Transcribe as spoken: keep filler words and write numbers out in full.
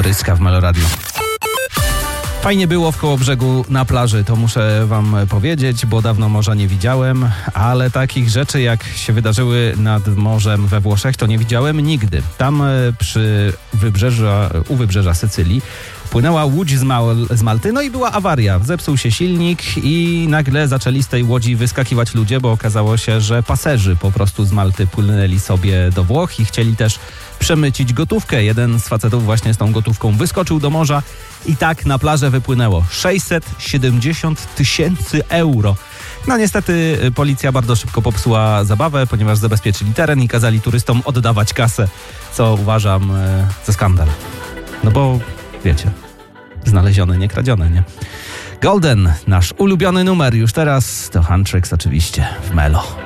Bryska w Meloradiu. Fajnie było w Kołobrzegu na plaży, to muszę wam powiedzieć, bo dawno morza nie widziałem, ale takich rzeczy jak się wydarzyły nad morzem we Włoszech to nie widziałem nigdy. Tam przy wybrzeża, u wybrzeża Sycylii płynęła łódź z, Mal- z Malty, no i była awaria. Zepsuł się silnik i nagle zaczęli z tej łodzi wyskakiwać ludzie, bo okazało się, że paserzy po prostu z Malty płynęli sobie do Włoch i chcieli też przemycić gotówkę. Jeden z facetów właśnie z tą gotówką wyskoczył do morza i tak na plażę wypłynęło sześćset siedemdziesiąt tysięcy euro. No niestety policja bardzo szybko popsuła zabawę, ponieważ zabezpieczyli teren i kazali turystom oddawać kasę, co uważam e, za skandal. No bo wiecie, znalezione, nie kradzione, nie? Golden, nasz ulubiony numer, już teraz to Huntrix oczywiście w Melo.